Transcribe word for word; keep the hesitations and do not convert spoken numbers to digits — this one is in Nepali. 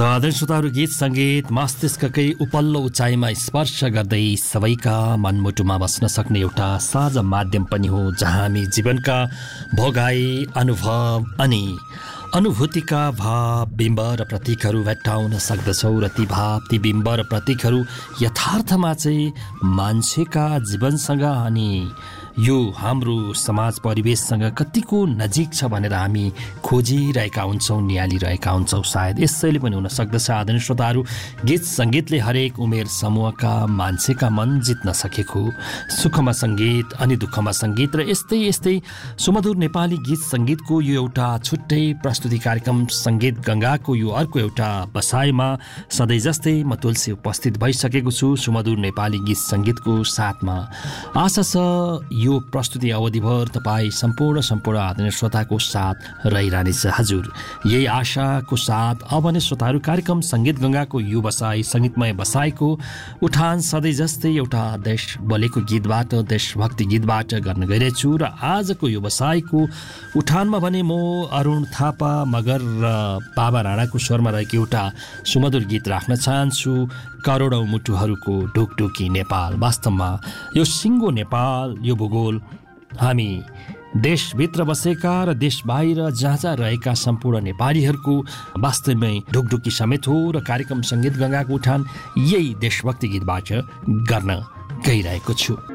आदरणीय श्रोताहरू, गीत सङ्गीत मस्तिष्ककै उपल्लो उचाइमा स्पर्श गर्दै सबैका मनमुटुमा बस्न सक्ने एउटा साझा माध्यम पनि हो, जहाँ हामी जीवनका भोगाई, अनुभव अनि अनुभूतिका भाव, बिम्ब र प्रतीकहरू भेट्टाउन सक्दछौँ र ती भाव, ती बिम्ब र प्रतीकहरू यथार्थमा चाहिँ मान्छेका जीवनसँग अनि यो हाम्रो समाज परिवेशसँग कतिको नजिक छ भनेर हामी खोजिरहेका हुन्छौँ, निहालिरहेका हुन्छौँ। सायद यसैले पनि हुन सक्दछ आदरणीय श्रोताहरू, गीत सङ्गीतले हरेक उमेर समूहका मान्छेका मन जित्न सकेको। सुखमा सङ्गीत अनि दुःखमा सङ्गीत र यस्तै यस्तै सुमधुर नेपाली गीत सङ्गीतको यो एउटा छुट्टै प्रस्तुति कार्यक्रम सङ्गीत गङ्गाको यो अर्को एउटा बसाइमा सधैँ जस्तै म तुलसी उपस्थित भइसकेको छु सुमधुर नेपाली गीत सङ्गीतको साथमा। आशा छ यो प्रस्तुति अवधिभर तपाईँ सम्पूर्ण सम्पूर्ण आदरणीय श्रोताको साथ रहिरहनेछ। हजुर, यही आशाको साथ अब नै श्रोताहरू कार्यक्रम सङ्गीत गङ्गाको यो बसाई, सङ्गीतमय बसाइको उठान सधैँ जस्तै एउटा देश बोलेको गीतबाट, देशभक्ति गीतबाट गर्न गइरहेछु। र आजको यो बसाइको उठानमा भने म अरुण थापा मगर र बाबा राणाको स्वरमा रहेको एउटा सुमधुर गीत राख्न चाहन्छु, करोडौँ मुटुहरूको ढुकढुकी नेपाल। वास्तवमा यो सिङ्गो नेपाल, यो भूगोल हामी देशभित्र बसेका र देश बाहिर जहाँ जहाँ रहेका सम्पूर्ण नेपालीहरूको वास्तवमै ढुकढुकी समेत हो। र कार्यक्रम सङ्गीत गङ्गाको उठान यही देशभक्ति गीतबाट गर्न गइरहेको छु।